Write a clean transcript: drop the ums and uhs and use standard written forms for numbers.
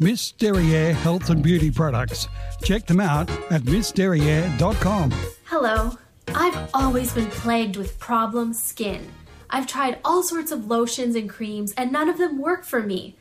Miss Derriere Health and Beauty Products. Check them out at missderriere.com. Hello. I've always been plagued with problem skin. I've tried all sorts of lotions and creams and none of them work for me.